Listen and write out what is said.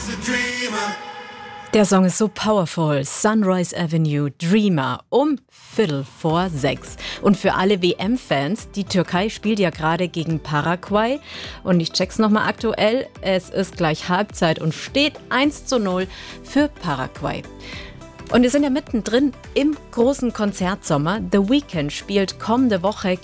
Der Song ist so powerful. Sunrise Avenue, Dreamer, um 5:15. Und für alle WM-Fans, die Türkei spielt ja gerade gegen Paraguay. Und ich check's nochmal aktuell, es ist gleich Halbzeit und steht 1:0 für Paraguay. Und wir sind ja mittendrin im großen Konzertsommer. The Weeknd spielt kommende Woche